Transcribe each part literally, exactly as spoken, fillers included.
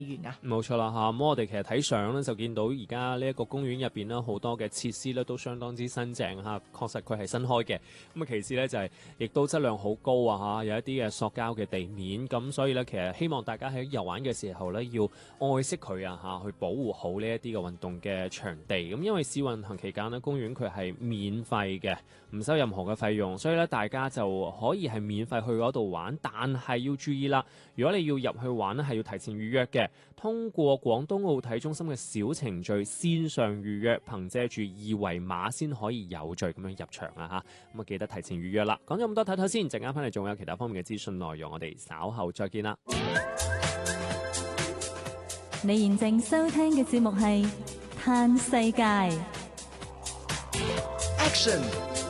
源啊。 冇錯啦嚇，咁我哋其實睇相咧就見到而家呢一個公園入邊咧好多嘅設施咧都相當之新淨嚇，確實佢係新開嘅。咁啊其次咧就係、是、亦都質量好高啊嚇，有一啲嘅塑膠嘅地面，咁所以咧其實希望大家喺遊玩嘅時候咧要愛惜佢啊嚇，去保護好呢一啲嘅運動嘅場地。咁因為試運行期間咧，公園佢係免費嘅，唔收任何嘅費用，所以咧大家就可以係免費去嗰度玩，但係要注意啦，如果你要入去玩咧係要提前預約嘅。通過廣東奧體中心嘅小程序線上預約，憑借住二維碼先可以有序咁樣入場啊嚇！咁啊記得提前預約啦。講咗咁多，睇睇先，陣間翻嚟仲有其他方面嘅資訊內容，我哋稍後再見啦。 你現正收聽嘅節目係《嘆世界》 Action。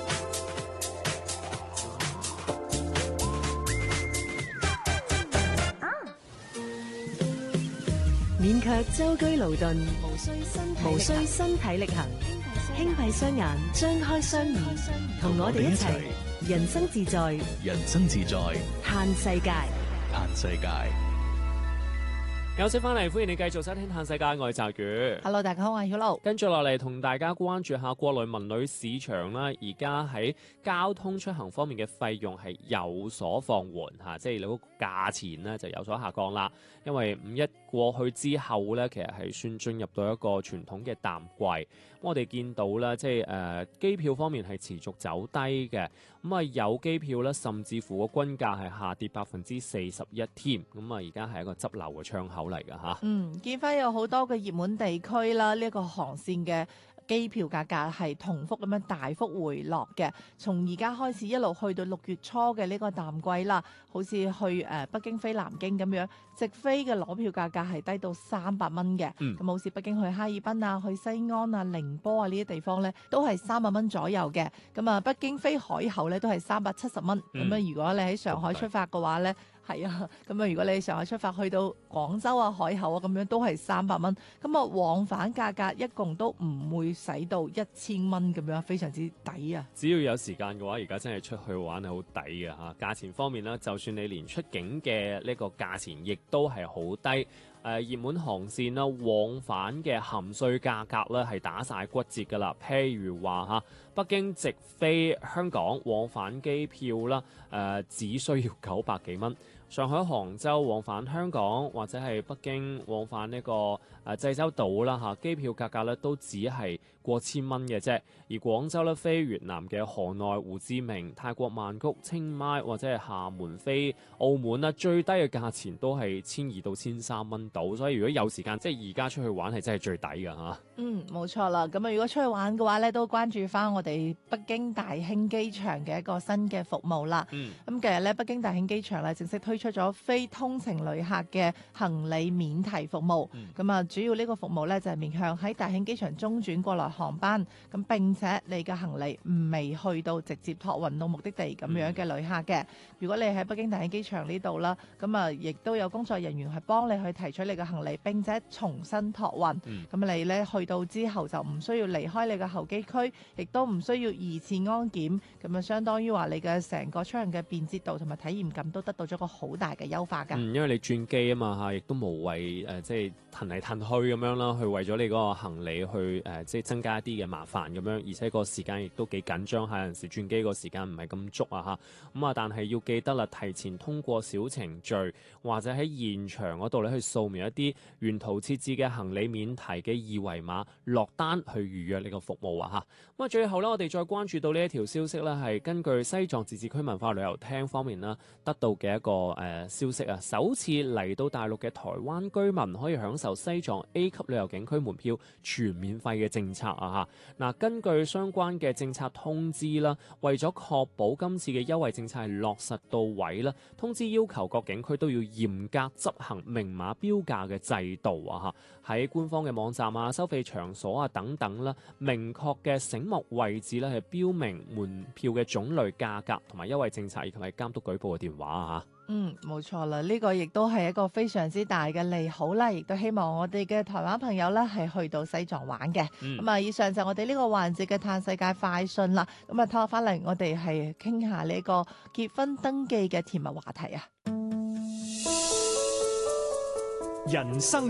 免卻舟車勞頓， 無需身體無需身體力行，輕閉雙眼，張開雙耳，同我哋一齊人生自在， 人生自在， 嘆世界， 嘆世界。 有請翻嚟，歡迎你繼續收聽《嘆世界》，我係澤宇。 Hello， 大家好，我係曉露。 跟住落嚟同大家關注下國內文旅市場啦。而家喺交通出行方面嘅費用係有所放緩嚇，即係你嗰個價錢呢就有所下降啦。因為五一過去之後呢，其實係算進入到一個傳統嘅淡季。我哋見到啦，即係誒機票方面係持續走低嘅。咁啊有機票呢，甚至乎個均價係下跌百分之四十一添。咁啊而家係一個執漏嘅窗口嚟㗎嚇。 嗯，見翻有好多嘅熱門地區啦，呢、這、一個航線嘅機票價格係同幅咁樣大幅回落嘅，從而家開始一路去到六月初嘅呢個淡季啦，好似去誒、呃、北京飛南京咁樣，直飛嘅攞票價格係低到三百蚊嘅。咁、嗯、好似北京去哈爾濱啊、去西安啊、寧波啊呢啲地方咧，都係三百蚊左右嘅。咁啊，北京飛海口咧都係三百七十蚊。咁、嗯、啊，如果你喺上海出發嘅話咧，係啊，咁啊，如果你上海出發去到廣州啊、海口啊咁樣，都係三百蚊。咁啊，往返價格一共都唔會使到一千蚊咁樣，非常之抵啊！ 只要有時間嘅話，而家真係出去玩係好抵嘅嚇。價錢方面咧，就算你連出境嘅呢個價錢，亦都係好低。誒、呃、熱門航線啦，往返嘅含稅價格咧係打晒骨折㗎啦。譬如話嚇，北京直飛香港往返機票啦，誒、呃、只需要九百幾蚊。上海、杭州往返香港或者係北京往返呢、這個誒、呃、濟州島啦嚇，機票價格咧都只係過千蚊嘅啫。而廣州咧飛越南嘅河內、胡志明、泰國曼谷、清邁或者係廈門飛澳門啦，最低嘅價錢都係千二到千三蚊到。所以如果有時間，即係而家出去玩係真係最抵㗎嚇。 嗯，冇錯啦。咁啊，如果出去玩嘅話咧，都關注翻我哋北京大興機場嘅一個新嘅服務啦。嗯，咁其實咧，北京大興機場咧正式推出咗非通程旅客嘅行李免提服務。咁啊、嗯，主要呢個服務咧就係面向喺大興機場中轉過來航班，咁並且你嘅行李唔未去到直接託運到目的地咁樣嘅旅客嘅。嗯、如果你喺北京大興機場呢度啦，咁啊亦都有工作人員係幫你去提取你嘅行李，並且重新託運。咁、嗯、你咧去到之後就唔需要離開你嘅候機區，亦都唔需要二次安檢。咁啊，相當於話你嘅成個出行嘅便捷度同埋體驗感都得到咗個好大嘅優化㗎。 嗯，因為你轉機啊嘛嚇，亦都無謂誒、呃，即係騰嚟騰去咁樣啦，去為咗你嗰個行李去誒、呃，即係增加一啲嘅麻煩咁樣，而且個時間亦都幾緊張嚇，有陣時轉機個時間唔係咁足啊嚇。咁啊，但係要記得啦，提前通過小程序或者喺現場嗰度咧去掃描一啲沿途設置嘅行李免提嘅二維碼，落單去預約呢個服務啊嚇。咁啊，最後咧，我哋再關注到呢一條消息咧，係根據西藏自治區文化旅遊廳方面啦得到嘅一個誒、呃、消息啊，首次嚟到大陸嘅台灣居民可以享受西藏 A 級旅遊景區門票全免費嘅政策啊嚇。嗱，根據相關嘅政策通知啦，為咗確保今次嘅優惠政策係落實到位啦，通知要求各景區都要嚴格執行明碼標價嘅制度啊嚇，喺官方嘅網站啊、收費場所啊等等啦，明確嘅醒目位置咧係標明門票嘅種類、價格同埋優惠政策，以及係監督舉報嘅電話啊。 嗯，冇錯啦，呢、這個亦都係一個非常之大嘅利好啦，亦都希望我哋嘅台灣朋友咧係去到西藏玩嘅。咁啊、嗯，以上就我哋呢個環節嘅嘆世界快訊啦。咁啊，拖翻嚟我哋係傾下呢個結婚登記嘅甜蜜話題啊。 人生